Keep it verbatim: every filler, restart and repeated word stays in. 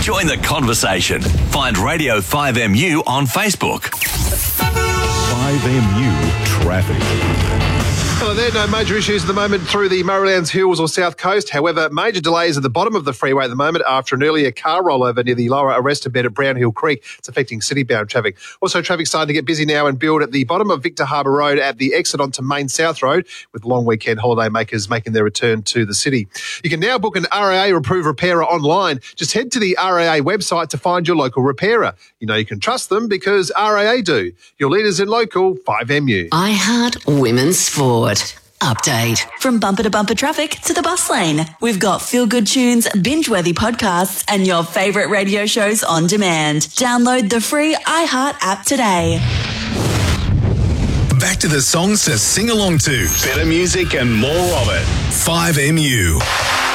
Join the conversation. Find Radio five M U on Facebook. five M U Traffic. Hello there, no major issues at the moment through the Murraylands Hills or South Coast. However, major delays at the bottom of the freeway at the moment after an earlier car rollover near the lower arrested bed at Brown Hill Creek. It's affecting city-bound traffic. Also, traffic starting to get busy now and build at the bottom of Victor Harbour Road at the exit onto Main South Road, with long weekend holiday makers making their return to the city. You can now book an R A A-approved repairer online. Just head to the R A A website to find your local repairer. You know you can trust them because R A A do. Your leaders in local five M U. I Heart Women's Sport. Update. From bumper to bumper traffic to the bus lane, we've got feel-good tunes, binge-worthy podcasts, and your favourite radio shows on demand. Download the free iHeart app today. Back to the songs to sing along to. Better music and more of it. five M U.